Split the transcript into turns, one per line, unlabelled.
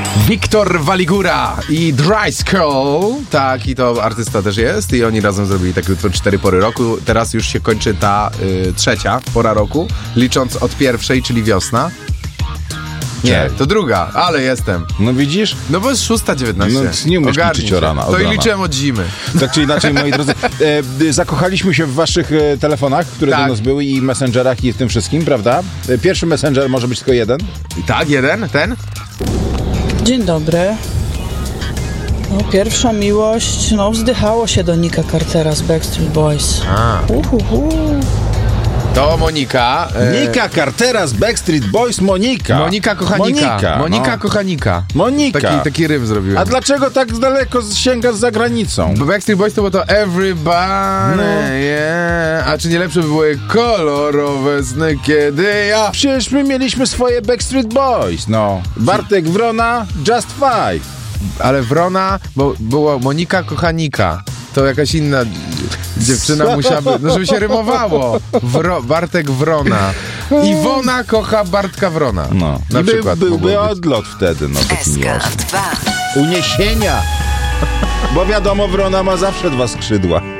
Wiktor Waligura i Dry Skull. Tak, i to artysta też jest. I oni razem zrobili takie 4 pory roku. Teraz już się kończy ta trzecia pora roku, licząc od pierwszej, czyli wiosna. Nie, to druga, ale jestem.
No widzisz?
No bo jest 6:19.
No nie umiesz liczyć od rana.
To i liczyłem od zimy.
Tak czy inaczej, moi drodzy, zakochaliśmy się w waszych telefonach, które do nas były i messengerach i w tym wszystkim, prawda? Pierwszy messenger może być tylko jeden.
Tak, jeden, ten?
Dzień dobry. No, pierwsza miłość, wzdychało się do Nika Cartera z Backstreet Boys.
To Monika.
Nika Cartera z Backstreet Boys, Monika.
Monika kochanika. Monika kochanika.
Monika.
Taki rym zrobiłem.
A dlaczego tak daleko sięgasz za granicą?
Bo Backstreet Boys to było to Everybody, yeah. A czy nie lepsze by były kolorowe sny, kiedy ja...
Przecież my mieliśmy swoje Backstreet Boys, Bartek Wrona, Just Five.
Ale Wrona, bo była Monika kochanika. To jakaś inna dziewczyna musiałaby... No, żeby się rymowało. Bartek Wrona. Iwona kocha Bartka Wrona. Na przykład.
Byłby odlot wtedy, taki miłosny. Uniesienia. Bo wiadomo, Wrona ma zawsze 2 skrzydła.